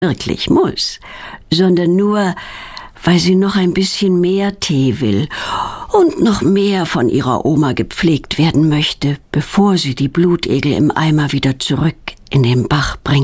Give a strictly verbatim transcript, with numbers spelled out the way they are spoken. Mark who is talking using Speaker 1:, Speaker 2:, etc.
Speaker 1: wirklich muss, sondern nur, weil sie noch ein bisschen mehr Tee will und noch mehr von ihrer Oma gepflegt werden möchte, bevor sie die Blutegel im Eimer wieder zurück in den Bach bringt.